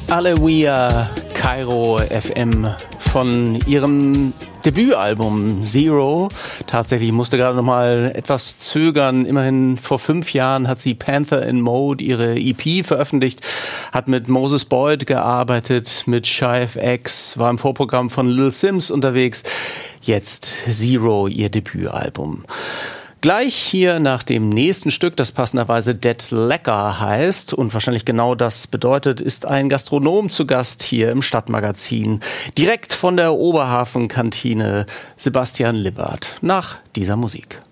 Aleluia Kairo FM von ihrem Debütalbum Zero. Tatsächlich musste gerade noch mal etwas zögern. Immerhin vor 5 Jahren hat sie Panther in Mode, ihre EP, veröffentlicht, hat mit Moses Boyd gearbeitet, mit Shy FX, war im Vorprogramm von Lil Sims unterwegs. Jetzt Zero, ihr Debütalbum. Gleich hier nach dem nächsten Stück, das passenderweise Dead Lecker heißt und wahrscheinlich genau das bedeutet, ist ein Gastronom zu Gast hier im Stadtmagazin. Direkt von der Oberhafenkantine, Sebastian Libbert, nach dieser Musik.